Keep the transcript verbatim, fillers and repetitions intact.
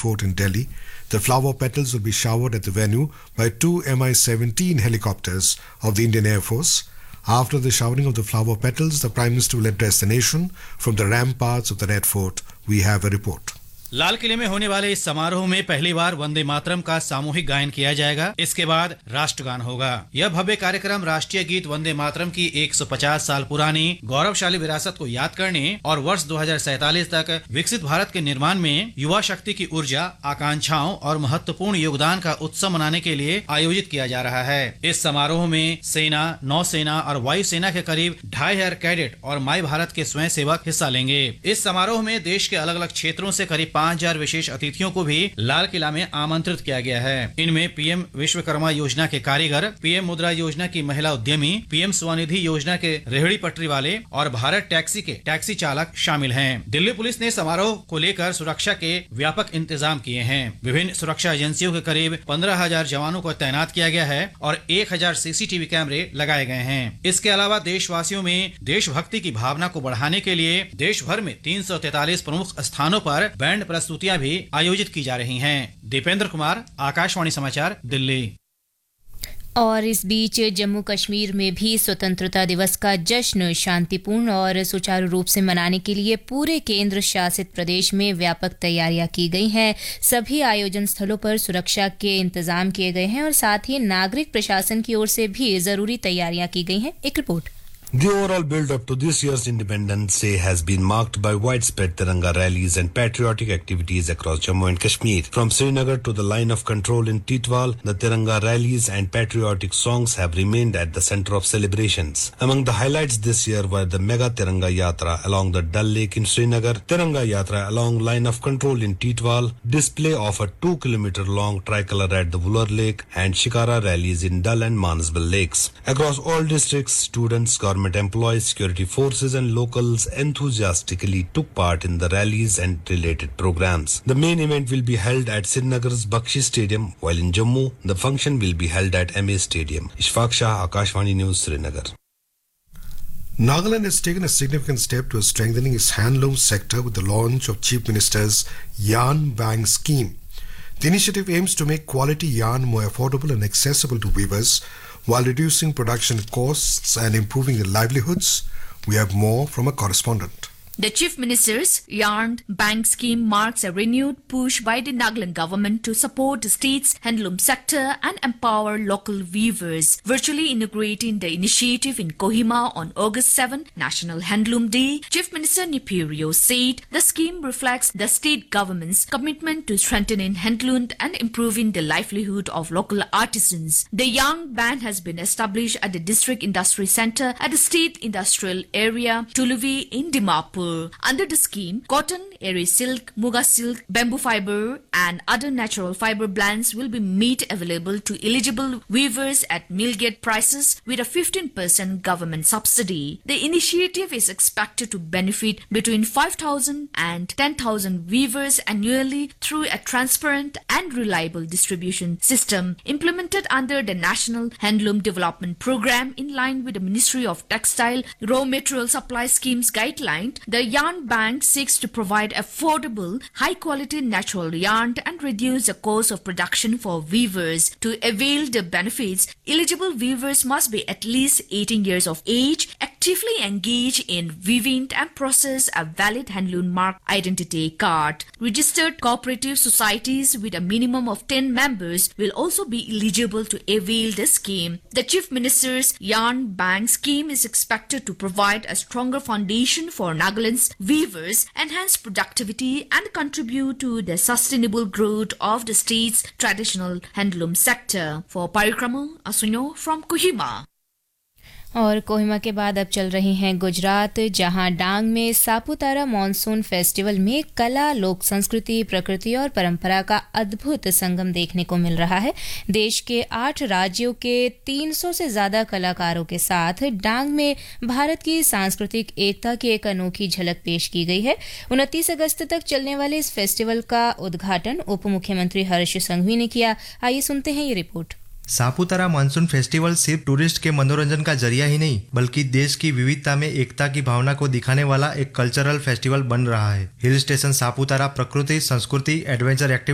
Fort in Delhi. The flower petals will be showered at the venue by two M I seventeen helicopters of the Indian Air Force. After the showering of the flower petals, the Prime Minister will address the nation from the ramparts of the Red Fort. We have a report. लाल किले में होने वाले इस समारोह में पहली बार वंदे मातरम का सामूहिक गायन किया जाएगा। इसके बाद राष्ट्रगान होगा। यह भव्य कार्यक्रम राष्ट्रीय गीत वंदे मातरम की एक सौ पचास साल पुरानी गौरवशाली विरासत को याद करने और वर्ष दो हज़ार सैंतालीस तक विकसित भारत के निर्माण में युवा शक्ति की ऊर्जा, आकांक्षाओं और महत्वपूर्ण योगदान का उत्सव मनाने के लिए आयोजित किया जा रहा है। इस समारोह में सेना, नौसेना और वायुसेना के करीब ढाई हजार कैडेट और माई भारत के स्वयं सेवक हिस्सा लेंगे। इस समारोह में देश के अलग अलग क्षेत्रों से करीब पाँच हजार विशेष अतिथियों को भी लाल किला में आमंत्रित किया गया है। इनमें पीएम विश्वकर्मा योजना के कारीगर, पीएम मुद्रा योजना की महिला उद्यमी, पीएम स्वनिधि योजना के रेहड़ी पटरी वाले और भारत टैक्सी के टैक्सी चालक शामिल हैं। दिल्ली पुलिस ने समारोह को लेकर सुरक्षा के व्यापक इंतजाम किए हैं। विभिन्न सुरक्षा एजेंसियों के करीब पंद्रह हजार जवानों को तैनात किया गया है और एक हजार सीसीटीवी कैमरे लगाए गए हैं। इसके अलावा देशवासियों में देशभक्ति की भावना को बढ़ाने के लिए देश भर में तीन सौ तैतालीस प्रमुख स्थानों पर बैंड प्रस्तुतियां भी आयोजित की जा रही हैं। दीपेंद्र कुमार, आकाशवाणी समाचार, दिल्ली। और इस बीच जम्मू कश्मीर में भी स्वतंत्रता दिवस का जश्न शांतिपूर्ण और सुचारू रूप से मनाने के लिए पूरे केंद्र शासित प्रदेश में व्यापक तैयारियां की गई हैं। सभी आयोजन स्थलों पर सुरक्षा के इंतजाम किए गए हैं और साथ ही नागरिक प्रशासन की ओर से भी जरूरी तैयारियां की गई हैं। एक report. The overall build-up to this year's Independence Day has been marked by widespread Tiranga rallies and patriotic activities across Jammu and Kashmir. From Srinagar to the line of control in Titwal, the Tiranga rallies and patriotic songs have remained at the center of celebrations. Among the highlights this year were the Mega Tiranga Yatra along the Dal Lake in Srinagar, Tiranga Yatra along line of control in Titwal, display of a two kilometer long tricolor at the Wular Lake, and Shikara rallies in Dal and Manasbal lakes. Across all districts, students, government employees, security forces and locals enthusiastically took part in the rallies and related programs. The main event will be held at Srinagar's Bakshi Stadium, while in Jammu, the function will be held at M A Stadium. Ishfaq Shah, Akashvani News, Srinagar. Nagaland has taken a significant step towards strengthening its handloom sector with the launch of Chief Minister's Yarn Bank scheme. The initiative aims to make quality yarn more affordable and accessible to weavers, while reducing production costs and improving their livelihoods. We have more from a correspondent. The Chief Minister's Yarn Bank scheme marks a renewed push by the Nagaland government to support the state's handloom sector and empower local weavers. Virtually inaugurating the initiative in Kohima on August seventh, National Handloom Day, Chief Minister Nipirio said the scheme reflects the state government's commitment to strengthening handloom and improving the livelihood of local artisans. The Yarn Bank has been established at the District Industry Centre at the State Industrial Area, Tuluvi in Dimapur. Under the scheme, cotton, eri silk, muga silk, bamboo fiber and other natural fiber blends will be made available to eligible weavers at mill gate prices with a fifteen percent government subsidy. The initiative is expected to benefit between five thousand and ten thousand weavers annually through a transparent and reliable distribution system implemented under the National Handloom Development Program in line with the Ministry of Textile Raw Material Supply Scheme's guideline. The Yarn Bank seeks to provide affordable, high-quality natural yarn and reduce the cost of production for weavers. To avail the benefits, eligible weavers must be at least eighteen years of age, actively engage in weaving and possess a valid handloom mark identity card. Registered cooperative societies with a minimum of ten members will also be eligible to avail the scheme. The Chief Minister's Yarn Bank scheme is expected to provide a stronger foundation for Nagaland's weavers, enhance productivity and contribute to the sustainable growth of the state's traditional handloom sector. For Parikrama, Asuno from Kohima. और कोहिमा के बाद अब चल रही हैं गुजरात, जहां डांग में Saputara monsoon festival में कला, लोक संस्कृति, प्रकृति और परंपरा का अद्भुत संगम देखने को मिल रहा है। देश के आठ राज्यों के तीन सौ से ज्यादा कलाकारों के साथ डांग में भारत की सांस्कृतिक एकता की एक अनोखी झलक पेश की गई है। उनतीस अगस्त तक चलने वाले इस फेस्टिवल का उद्घाटन उप मुख्यमंत्री हर्ष संघवी ने किया। आइए सुनते हैं ये रिपोर्ट। सापुतारा मानसून फेस्टिवल सिर्फ टूरिस्ट के मनोरंजन का जरिया ही नहीं, बल्कि देश की विविधता में एकता की भावना को दिखाने वाला एक कल्चरल फेस्टिवल बन रहा है। हिल स्टेशन सापुतारा प्रकृति, संस्कृति, एडवेंचर एक्टिविटी